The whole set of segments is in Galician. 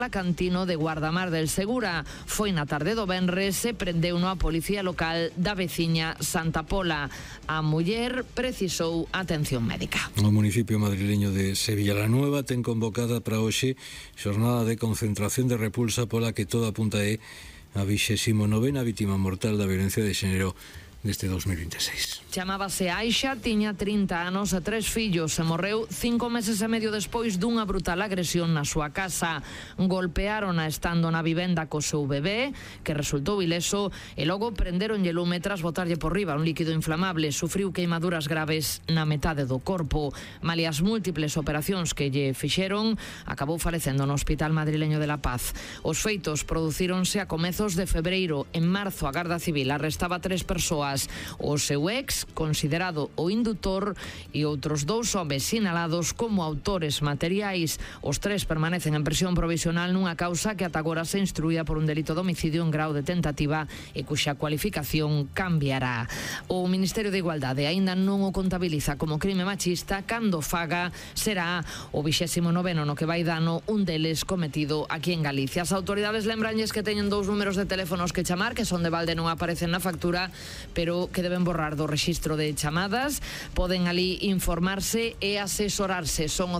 Cantino de Guardamar del Segura. Foi na tarde do venres e prendeu a policía local da veciña Santa Pola. A muller precisou atención médica. O municipio madrileño de Sevilla la Nueva ten convocada para hoxe xornada de concentración de repulsa pola que toda apunta é a 29ª vítima mortal da violencia de xénero deste 2026. Chamábase Aixa, tiña 30 anos e 3 fillos e morreu 5 meses e medio despois dunha brutal agresión na súa casa. Golpeárona estando na vivenda co seu bebé, que resultou ileso, e logo prenderonlle lume tras botarlle por riba un líquido inflamable. Sufriu queimaduras graves na metade do corpo. Malia as múltiples operacións que lle fixeron, acabou falecendo no Hospital Madrileño de La Paz. Os feitos producíronse a comezos de febreiro. En marzo, a Garda Civil arrestaba 3 persoas. O seu ex, considerado o indutor, e outros 2 homes sinalados como autores materiais. Os 3 permanecen en prisión provisional nunha causa que ata agora se instruía por un delito de homicidio en grau de tentativa e cuxa cualificación cambiará. O Ministerio de Igualdade aínda non o contabiliza como crime machista. Cando faga será o 29º no que vai dano, un deles cometido aquí en Galicia. As autoridades lembranlles que teñen 2 números de teléfonos que chamar, que son de balde non aparecen na factura, pero que deben borrar do rexistro de chamadas. Poden ali informarse e asesorarse. Son o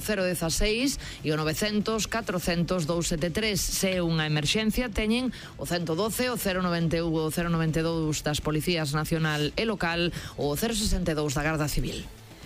016 e o 900 400 273. Se é unha emerxencia, teñen o 112, o 091, o 092 das Policías Nacional e Local, ou o 062 da Garda Civil.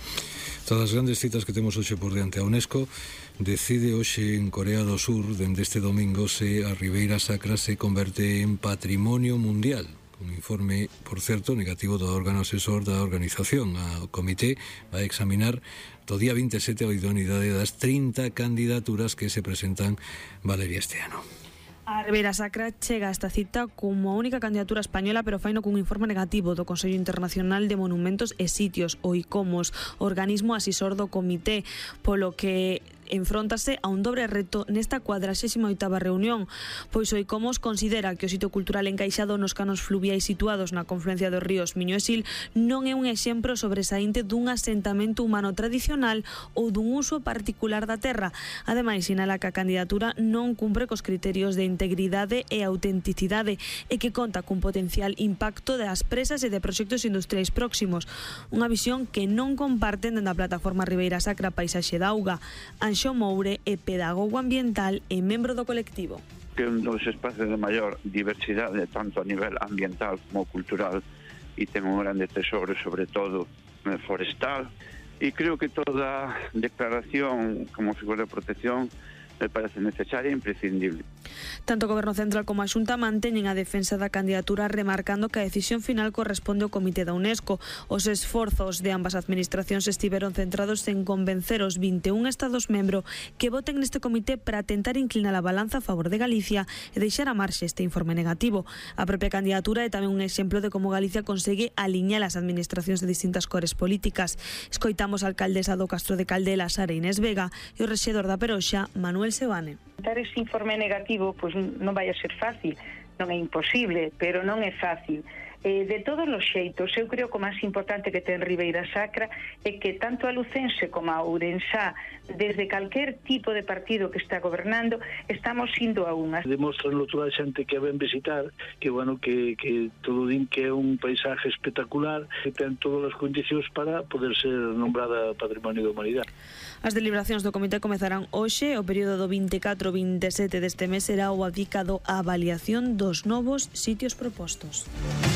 Todas as grandes citas que temos hoxe por diante, a UNESCO decide hoxe en Corea do Sur, dende este domingo, se a Ribeira Sacra se converte en patrimonio mundial. Un informe, por certo, negativo do órgano asesor da organización. O comité vai examinar do día 27 a idoneidade das 30 candidaturas que se presentan, Valeria, este ano. A Ribeira Sacra chega a esta cita como a única candidatura española, pero faino cun informe negativo do Consello Internacional de Monumentos e Sitios, o ICOMOS, organismo asesor do comité, polo que enfróntase a un dobre reto nesta 48ª reunión, pois o ICOMOS considera que o sitio cultural encaixado nos canos fluviais situados na confluencia dos ríos Miño e Sil non é un exemplo sobresaínte dun asentamento humano tradicional ou dun uso particular da terra. Ademais, sinala que a candidatura non cumpre cos criterios de integridade e autenticidade e que conta cun potencial impacto das presas e de proxectos industriais próximos, unha visión que non comparten dende a plataforma Ribeira Sacra Paisaxe da Auga. Anxo Moure é pedagogo ambiental e membro do colectivo. Que é un dos espacios de maior diversidade, tanto a nivel ambiental como cultural, e ten un grande tesoro, sobre todo forestal, e creo que toda declaración como figura de protección me parece necesaria e imprescindible. Tanto o Goberno Central como a Xunta manteñen a defensa da candidatura, remarcando que a decisión final corresponde ao Comité da UNESCO. Os esforzos de ambas administracións estiveron centrados en convencer os 21 Estados membro que voten neste comité para tentar inclinar a balanza a favor de Galicia e deixar a marxe este informe negativo. A propia candidatura é tamén un exemplo de como Galicia consegue aliñar as administracións de distintas cores políticas. Escoitamos a alcaldesa do Castro de Caldela, Sara Inés Vega, e o rexedor da Peroxa, Manuel Sebane. Dar ese informe negativo pois non vai a ser fácil, non é imposible, pero non é fácil. De todos os xeitos, eu creo que o máis importante que ten Ribeira Sacra é que tanto a lucense como a ourensá, desde calquer tipo de partido que está gobernando, estamos indo a unha. Demostranlo toda a xente que a ven visitar, que bueno, que todo din que é un paisaje espectacular, que ten todas as condicións para poder ser nombrada Patrimonio da Humanidade. As deliberacións do comité comezarán hoxe. O período do 24-27 deste mes será o dedicado á avaliación dos novos sitios propostos.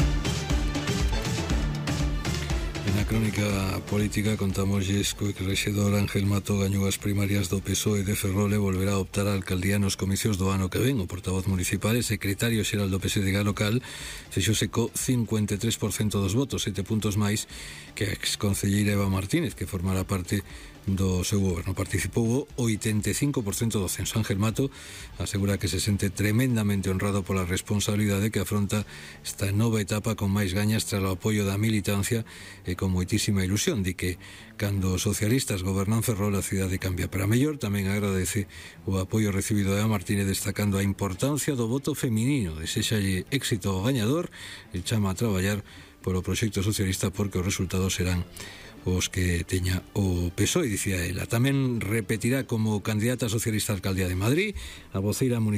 Na crónica política contamoslles que o rexedor Ángel Mato gañou as primarias do PSOE de Ferrol e volverá a optar a alcaldía nos comicios do ano que ven. O portavoz municipal e secretario xeral do PSDG local fixose co 53% dos votos, 7 puntos máis que a exconcelleira Eva Martínez, que formará parte do seu goberno. Participou o 85% do censo. Ángel Mato asegura que se sente tremendamente honrado pola responsabilidade que afronta esta nova etapa con máis gañas tras o apoio da militancia e con moitísima ilusión. Di que cando os socialistas gobernan Ferrol, a cidade cambia para mellor. Tamén agradece o apoio recibido de Martínez, destacando a importancia do voto feminino. Desexalle éxito ao gañador e chama a traballar polo proxecto socialista porque os resultados serán os que teña o PSOE, dicía ela. Tamén repetirá como candidata socialista á alcaldía de Madrid. A voceira municipal